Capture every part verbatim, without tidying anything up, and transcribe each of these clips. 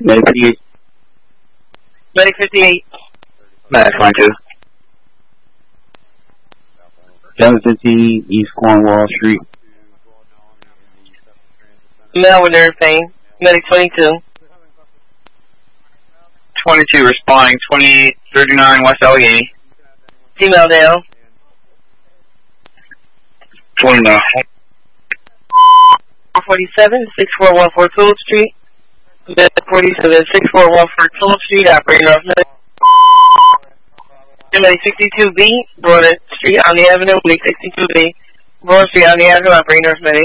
Medic fifty-eight. Medic fifty-eight. Medic twenty-two. seven fifteen East Cornwall Street. Melvin Irving. Medic twenty-two. twenty-two responding, twenty-eight thirty-nine West Allegheny. Female down. twenty-nine. forty-seven, six four one four Tulip Street. forty-seven, six four one four Tulip Street, operating North Medic. Medic sixty-two B, Broad Street on the Avenue. Medic sixty-two B, Broad Street on the Avenue, operating North Medic.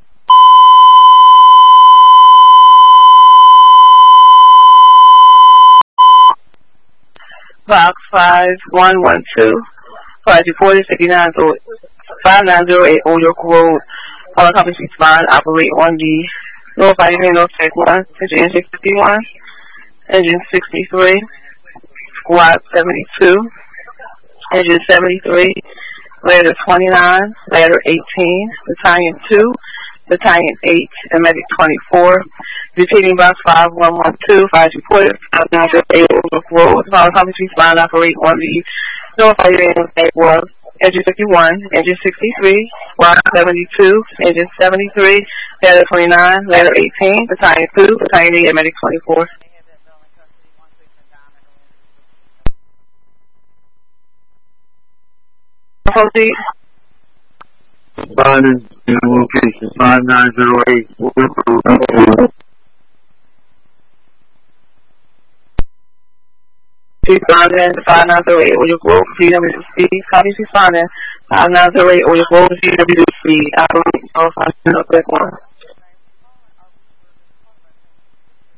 Box five one one two, five two four six nine zero eight Old York Road. All companies respond, operate on the North Miami North Tech one, engine six fifty-one, engine sixty-three, squad seventy-two, engine seventy-three, ladder twenty-nine, ladder eighteen, battalion two, battalion eight, and medic twenty-four. Repeating box five one one two, five two four five nine zero eight Old York Road. All companies respond, operate on the North Miami North Tech one, engine fifty-one, engine sixty-three, squad seventy-two, engine seventy-three, ladder twenty-nine, ladder eighteen, battalion two, battalion eight, and medic twenty-four. Proceed. Responding in location five nine zero eight. Responding five nine zero eight, Old York Road, G W C. Copies responding five nine zero eight, Old York Road, G W C. Operating North Miami North Tech one.